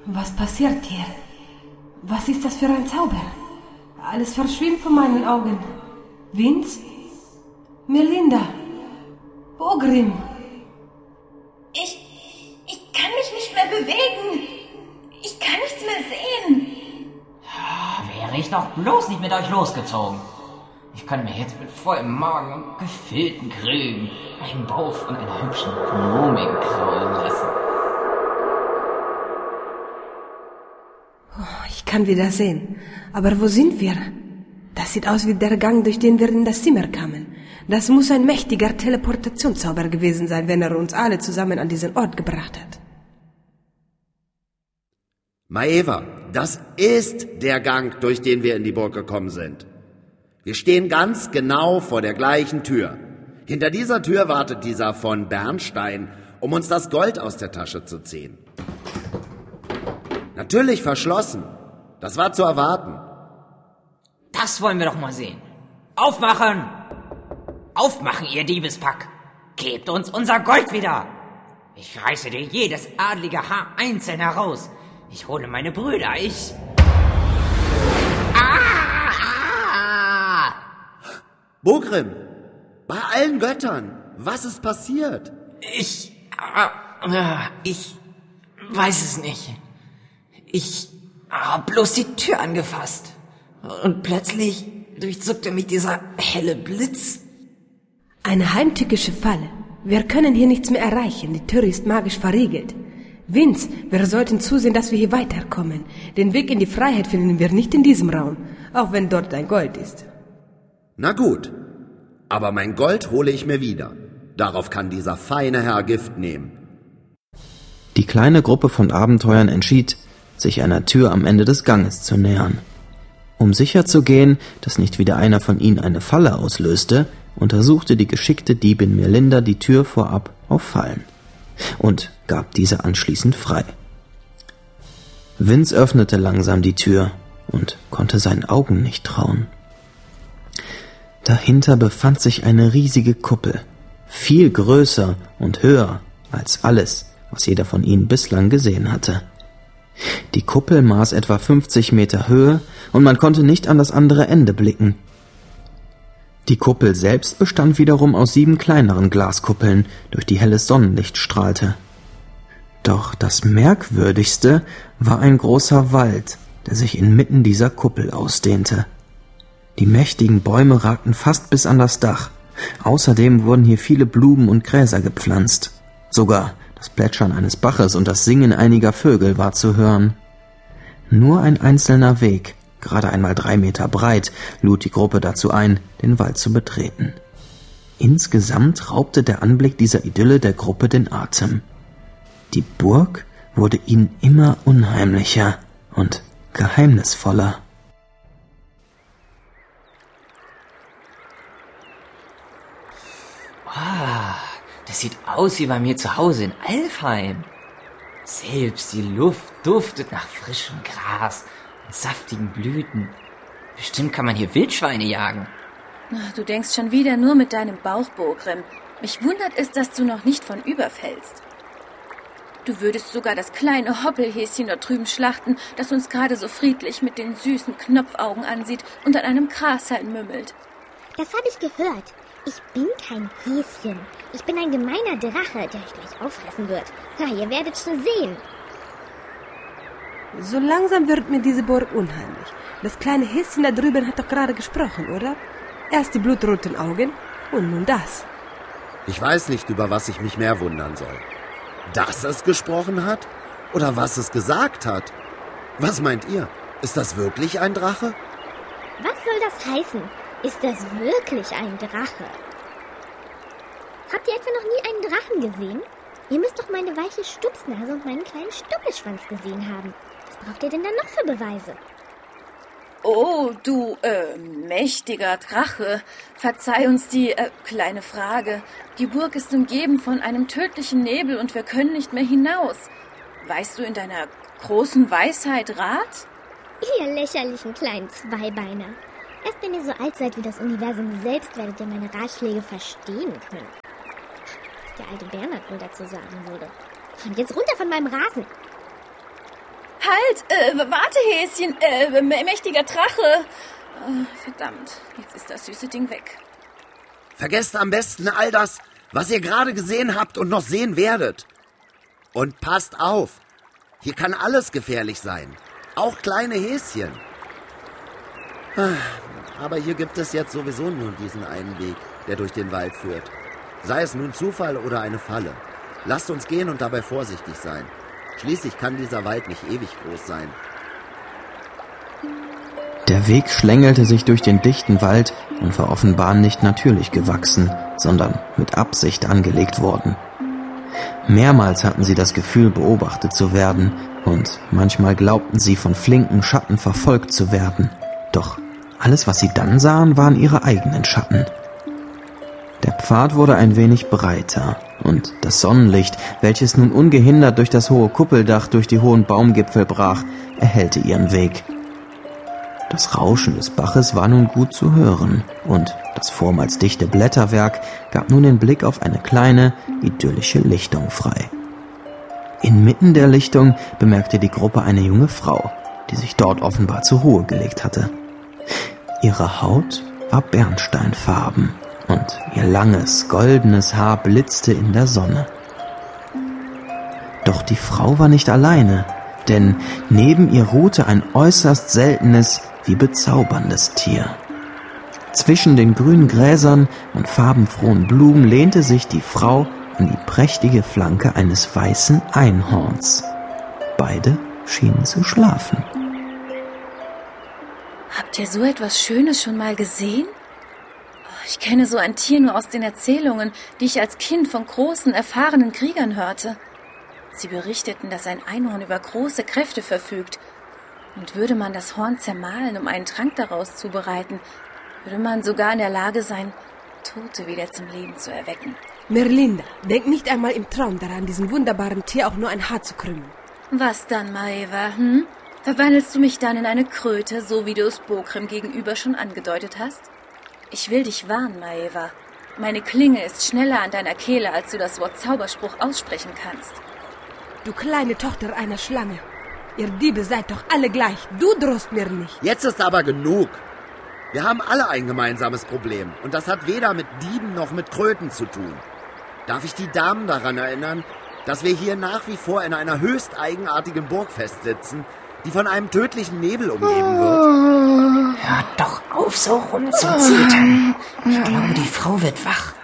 Was passiert hier? Was ist das für ein Zauber? Alles verschwimmt vor meinen Augen. Vince? Melinda? Bogrim? Ich kann mich nicht mehr bewegen. Ich kann nichts mehr sehen. Wäre ich doch bloß nicht mit euch losgezogen. Ich kann mir jetzt mit vollem Magen und gefüllten Krügen einen Bauch von einer hübschen Blumen kraulen lassen. Ich kann wieder sehen. Aber wo sind wir? Das sieht aus wie der Gang, durch den wir in das Zimmer kamen. Das muss ein mächtiger Teleportationszauber gewesen sein, wenn er uns alle zusammen an diesen Ort gebracht hat. Maeva, das ist der Gang, durch den wir in die Burg gekommen sind. Wir stehen ganz genau vor der gleichen Tür. Hinter dieser Tür wartet dieser von Bernstein, um uns das Gold aus der Tasche zu ziehen. Natürlich verschlossen. Das war zu erwarten. Das wollen wir doch mal sehen. Aufmachen! Aufmachen, ihr Diebespack! Gebt uns unser Gold wieder! Ich reiße dir jedes adlige Haar einzeln heraus. Ich hole meine Brüder, Bogrim, bei allen Göttern, was ist passiert? Ich weiß es nicht. Ich habe bloß die Tür angefasst. Und plötzlich durchzuckte mich dieser helle Blitz. Eine heimtückische Falle. Wir können hier nichts mehr erreichen. Die Tür ist magisch verriegelt. Vince, wir sollten zusehen, dass wir hier weiterkommen. Den Weg in die Freiheit finden wir nicht in diesem Raum, auch wenn dort ein Gold ist. Na gut, aber mein Gold hole ich mir wieder. Darauf kann dieser feine Herr Gift nehmen. Die kleine Gruppe von Abenteuern entschied, sich einer Tür am Ende des Ganges zu nähern. Um sicherzugehen, dass nicht wieder einer von ihnen eine Falle auslöste, untersuchte die geschickte Diebin Melinda die Tür vorab auf Fallen und gab diese anschließend frei. Vince öffnete langsam die Tür und konnte seinen Augen nicht trauen. Dahinter befand sich eine riesige Kuppel, viel größer und höher als alles, was jeder von ihnen bislang gesehen hatte. Die Kuppel maß etwa 50 Meter Höhe und man konnte nicht an das andere Ende blicken. Die Kuppel selbst bestand wiederum aus 7 kleineren Glaskuppeln, durch die helles Sonnenlicht strahlte. Doch das Merkwürdigste war ein großer Wald, der sich inmitten dieser Kuppel ausdehnte. Die mächtigen Bäume ragten fast bis an das Dach. Außerdem wurden hier viele Blumen und Gräser gepflanzt. Sogar das Plätschern eines Baches und das Singen einiger Vögel war zu hören. Nur ein einzelner Weg, gerade einmal 3 Meter breit, lud die Gruppe dazu ein, den Wald zu betreten. Insgesamt raubte der Anblick dieser Idylle der Gruppe den Atem. Die Burg wurde ihnen immer unheimlicher und geheimnisvoller. Das sieht aus wie bei mir zu Hause in Alfheim. Selbst die Luft duftet nach frischem Gras und saftigen Blüten. Bestimmt kann man hier Wildschweine jagen. Du denkst schon wieder nur mit deinem Bauch, Bogrim. Mich wundert es, dass du noch nicht von überfällst. Du würdest sogar das kleine Hoppelhäschen dort drüben schlachten, das uns gerade so friedlich mit den süßen Knopfaugen ansieht und an einem Grashalm mümmelt. Das habe ich gehört. Ich bin kein Häschen. Ich bin ein gemeiner Drache, der euch gleich auffressen wird. Na, ihr werdet schon sehen. So langsam wird mir diese Burg unheimlich. Das kleine Häschen da drüben hat doch gerade gesprochen, oder? Erst die blutroten Augen und nun das. Ich weiß nicht, über was ich mich mehr wundern soll. Dass es gesprochen hat? Oder was es gesagt hat? Was meint ihr? Ist das wirklich ein Drache? Was soll das heißen? Ist das wirklich ein Drache? Habt ihr etwa noch nie einen Drachen gesehen? Ihr müsst doch meine weiche Stupsnase und meinen kleinen Stuppelschwanz gesehen haben. Was braucht ihr denn dann noch für Beweise? Oh, du, mächtiger Drache. Verzeih uns die, kleine Frage. Die Burg ist umgeben von einem tödlichen Nebel und wir können nicht mehr hinaus. Weißt du in deiner großen Weisheit Rat? Ihr lächerlichen kleinen Zweibeiner. Erst wenn ihr so alt seid wie das Universum selbst, werdet ihr meine Ratschläge verstehen können. Was der alte Bernhard wohl dazu sagen würde. Und jetzt runter von meinem Rasen. Warte, Häschen, mächtiger Drache. Verdammt, jetzt ist das süße Ding weg. Vergesst am besten all das, was ihr gerade gesehen habt und noch sehen werdet. Und passt auf, hier kann alles gefährlich sein, auch kleine Häschen. Aber hier gibt es jetzt sowieso nur diesen einen Weg, der durch den Wald führt. Sei es nun Zufall oder eine Falle. Lasst uns gehen und dabei vorsichtig sein. Schließlich kann dieser Wald nicht ewig groß sein. Der Weg schlängelte sich durch den dichten Wald und war offenbar nicht natürlich gewachsen, sondern mit Absicht angelegt worden. Mehrmals hatten sie das Gefühl, beobachtet zu werden, und manchmal glaubten sie, von flinken Schatten verfolgt zu werden. Doch alles, was sie dann sahen, waren ihre eigenen Schatten. Der Pfad wurde ein wenig breiter, und das Sonnenlicht, welches nun ungehindert durch das hohe Kuppeldach durch die hohen Baumgipfel brach, erhellte ihren Weg. Das Rauschen des Baches war nun gut zu hören, und das vormals dichte Blätterwerk gab nun den Blick auf eine kleine, idyllische Lichtung frei. Inmitten der Lichtung bemerkte die Gruppe eine junge Frau, die sich dort offenbar zur Ruhe gelegt hatte. Ihre Haut war bernsteinfarben und ihr langes, goldenes Haar blitzte in der Sonne. Doch die Frau war nicht alleine, denn neben ihr ruhte ein äußerst seltenes, wie bezauberndes Tier. Zwischen den grünen Gräsern und farbenfrohen Blumen lehnte sich die Frau an die prächtige Flanke eines weißen Einhorns. Beide schienen zu schlafen. Habt ihr so etwas Schönes schon mal gesehen? Ich kenne so ein Tier nur aus den Erzählungen, die ich als Kind von großen, erfahrenen Kriegern hörte. Sie berichteten, dass ein Einhorn über große Kräfte verfügt. Und würde man das Horn zermahlen, um einen Trank daraus zubereiten, würde man sogar in der Lage sein, Tote wieder zum Leben zu erwecken. Merlinda, denk nicht einmal im Traum daran, diesem wunderbaren Tier auch nur ein Haar zu krümmen. Was dann, Maeva, Verwandelst du mich dann in eine Kröte, so wie du es Bogrim gegenüber schon angedeutet hast? Ich will dich warnen, Maeva. Meine Klinge ist schneller an deiner Kehle, als du das Wort Zauberspruch aussprechen kannst. Du kleine Tochter einer Schlange. Ihr Diebe seid doch alle gleich. Du drohst mir nicht. Jetzt ist aber genug. Wir haben alle ein gemeinsames Problem. Und das hat weder mit Dieben noch mit Kröten zu tun. Darf ich die Damen daran erinnern, dass wir hier nach wie vor in einer höchst eigenartigen Burg festsitzen, die von einem tödlichen Nebel umgeben wird? Hört doch auf, so rumzuzetern. Ich glaube, die Frau wird wach.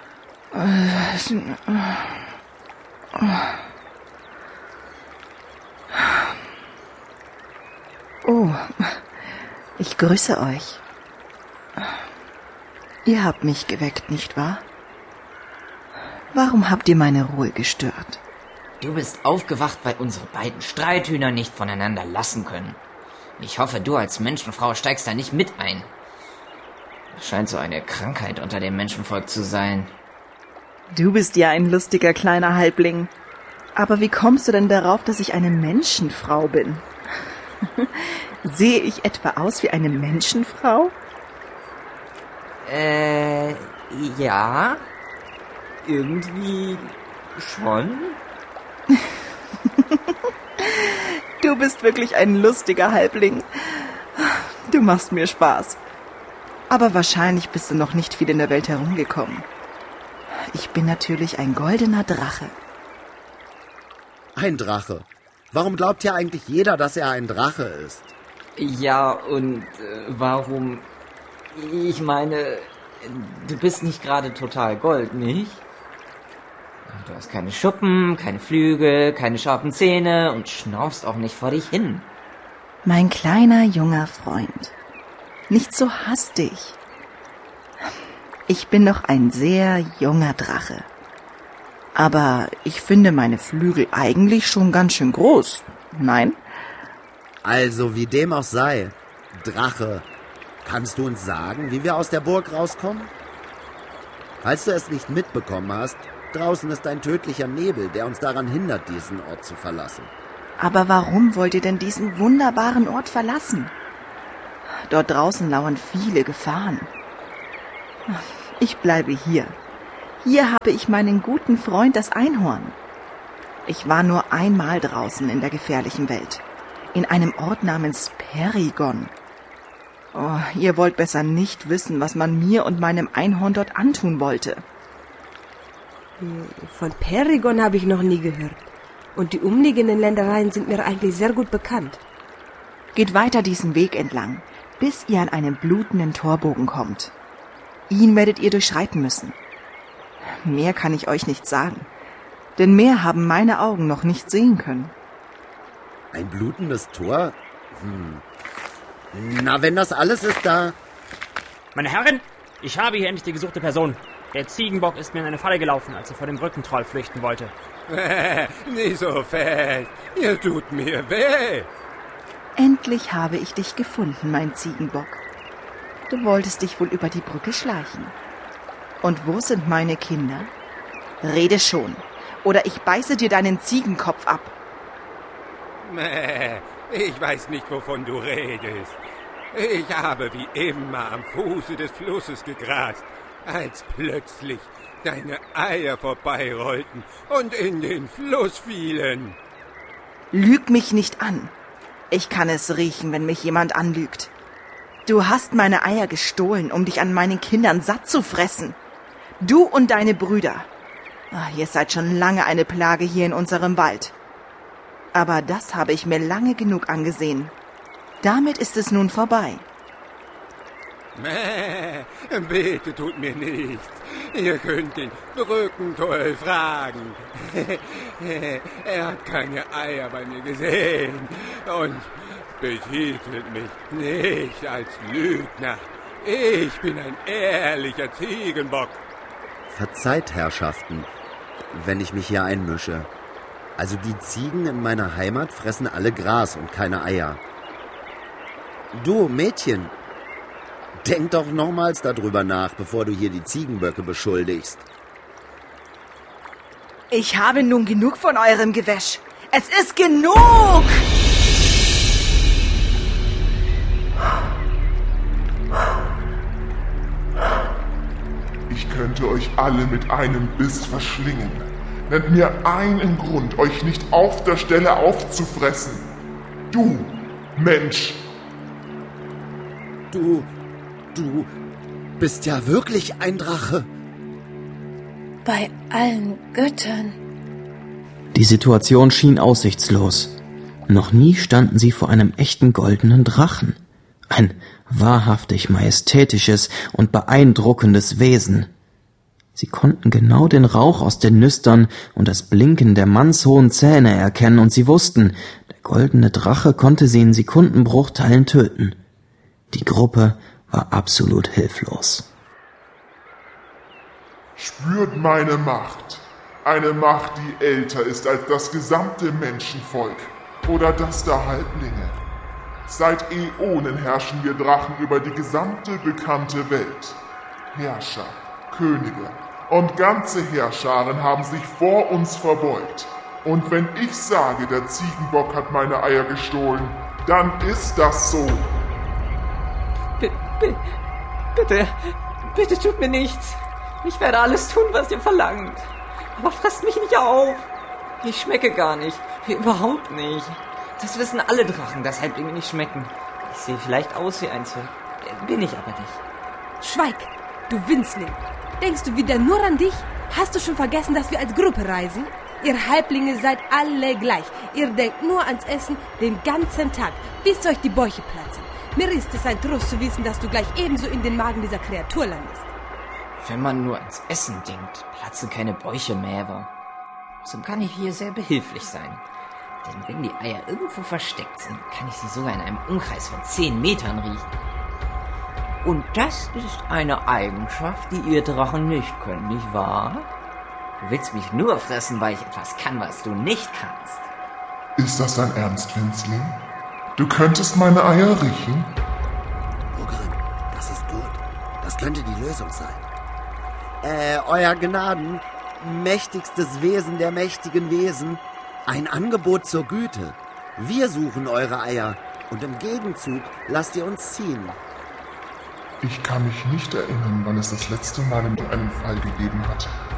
Oh, ich grüße euch. Ihr habt mich geweckt, nicht wahr? Warum habt ihr meine Ruhe gestört? Du bist aufgewacht, weil unsere beiden Streithühner nicht voneinander lassen können. Ich hoffe, du als Menschenfrau steigst da nicht mit ein. Das scheint so eine Krankheit unter dem Menschenvolk zu sein. Du bist ja ein lustiger kleiner Halbling. Aber wie kommst du denn darauf, dass ich eine Menschenfrau bin? Sehe ich etwa aus wie eine Menschenfrau? Ja. Irgendwie schon. Du bist wirklich ein lustiger Halbling. Du machst mir Spaß. Aber wahrscheinlich bist du noch nicht viel in der Welt herumgekommen. Ich bin natürlich ein goldener Drache. Ein Drache? Warum glaubt ja eigentlich jeder, dass er ein Drache ist? Ja, und warum? Ich meine, du bist nicht gerade total Gold, nicht? Du hast keine Schuppen, keine Flügel, keine scharfen Zähne und schnaufst auch nicht vor dich hin. Mein kleiner, junger Freund. Nicht so hastig. Ich bin noch ein sehr junger Drache. Aber ich finde meine Flügel eigentlich schon ganz schön groß. Nein? Also, wie dem auch sei, Drache, kannst du uns sagen, wie wir aus der Burg rauskommen? Falls du es nicht mitbekommen hast, draußen ist ein tödlicher Nebel, der uns daran hindert, diesen Ort zu verlassen. Aber warum wollt ihr denn diesen wunderbaren Ort verlassen? Dort draußen lauern viele Gefahren. Ich bleibe hier. Hier habe ich meinen guten Freund, das Einhorn. Ich war nur einmal draußen in der gefährlichen Welt. In einem Ort namens Perigon. Oh, ihr wollt besser nicht wissen, was man mir und meinem Einhorn dort antun wollte. Von Perigon habe ich noch nie gehört. Und die umliegenden Ländereien sind mir eigentlich sehr gut bekannt. Geht weiter diesen Weg entlang, bis ihr an einen blutenden Torbogen kommt. Ihn werdet ihr durchschreiten müssen. Mehr kann ich euch nicht sagen, denn mehr haben meine Augen noch nicht sehen können. Ein blutendes Tor? Na, wenn das alles ist, da... Meine Herren, ich habe hier endlich die gesuchte Person. Der Ziegenbock ist mir in eine Falle gelaufen, als er vor dem Brückentroll flüchten wollte. Nicht so fest. Ihr tut mir weh. Endlich habe ich dich gefunden, mein Ziegenbock. Du wolltest dich wohl über die Brücke schleichen. Und wo sind meine Kinder? Rede schon, oder ich beiße dir deinen Ziegenkopf ab. Ich weiß nicht, wovon du redest. Ich habe wie immer am Fuße des Flusses gegrast, als plötzlich deine Eier vorbeirollten und in den Fluss fielen. Lüg mich nicht an. Ich kann es riechen, wenn mich jemand anlügt. Du hast meine Eier gestohlen, um dich an meinen Kindern satt zu fressen. Du und deine Brüder. Ihr seid schon lange eine Plage hier in unserem Wald. Aber das habe ich mir lange genug angesehen. Damit ist es nun vorbei. Bitte tut mir nichts. Ihr könnt den Brückentroll fragen. Er hat keine Eier bei mir gesehen und betitelt mich nicht als Lügner. Ich bin ein ehrlicher Ziegenbock. Verzeiht, Herrschaften, wenn ich mich hier einmische. Also die Ziegen in meiner Heimat fressen alle Gras und keine Eier. Du, Mädchen, denk doch nochmals darüber nach, bevor du hier die Ziegenböcke beschuldigst. Ich habe nun genug von eurem Gewäsch. Es ist genug! Ich könnte euch alle mit einem Biss verschlingen. Nennt mir einen Grund, euch nicht auf der Stelle aufzufressen. Du, Mensch! Du bist ja wirklich ein Drache. Bei allen Göttern. Die Situation schien aussichtslos. Noch nie standen sie vor einem echten goldenen Drachen. Ein wahrhaftig majestätisches und beeindruckendes Wesen. Sie konnten genau den Rauch aus den Nüstern und das Blinken der mannshohen Zähne erkennen, und sie wussten, der goldene Drache konnte sie in Sekundenbruchteilen töten. Die Gruppe war absolut hilflos. Spürt meine Macht. Eine Macht, die älter ist als das gesamte Menschenvolk oder das der Halblinge. Seit Äonen herrschen wir Drachen über die gesamte bekannte Welt. Herrscher, Könige und ganze Heerscharen haben sich vor uns verbeugt. Und wenn ich sage, der Ziegenbock hat meine Eier gestohlen, dann ist das so. Bitte tut mir nichts. Ich werde alles tun, was ihr verlangt. Aber fresst mich nicht auf. Ich schmecke gar nicht. Überhaupt nicht. Das wissen alle Drachen, dass Halblinge nicht schmecken. Ich sehe vielleicht aus wie eins, bin ich aber nicht. Schweig, du Winzling. Denkst du wieder nur an dich? Hast du schon vergessen, dass wir als Gruppe reisen? Ihr Halblinge seid alle gleich. Ihr denkt nur ans Essen den ganzen Tag, bis euch die Bäuche platzen. Mir ist es ein Trost zu wissen, dass du gleich ebenso in den Magen dieser Kreatur landest. Wenn man nur ans Essen denkt, platzen keine Bäuche mehr. So kann ich hier sehr behilflich sein. Denn wenn die Eier irgendwo versteckt sind, kann ich sie sogar in einem Umkreis von 10 Metern riechen. Und das ist eine Eigenschaft, die ihr Drachen nicht könnt, nicht wahr? Du willst mich nur fressen, weil ich etwas kann, was du nicht kannst. Ist das dein Ernst, Winzling? Du könntest meine Eier riechen? Ogrin, das ist gut. Das könnte die Lösung sein. Euer Gnaden, mächtigstes Wesen der mächtigen Wesen, ein Angebot zur Güte. Wir suchen eure Eier und im Gegenzug lasst ihr uns ziehen. Ich kann mich nicht erinnern, wann es das letzte Mal in einem Fall gegeben hat.